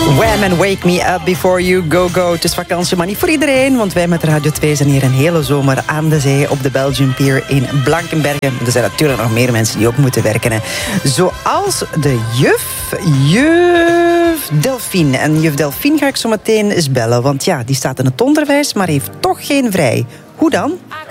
Wham! En Wake Me Up Before You Go Go. Het is vakantie, maar niet voor iedereen, want wij met Radio 2 zijn hier een hele zomer aan de zee op de Belgian Pier in Blankenbergen. Er zijn natuurlijk nog meer mensen die ook moeten werken. Hè. Zoals de juf Delphine. En juf Delphine ga ik zo meteen eens bellen, want ja, die staat in het onderwijs, maar heeft toch geen vrij. Hoe dan?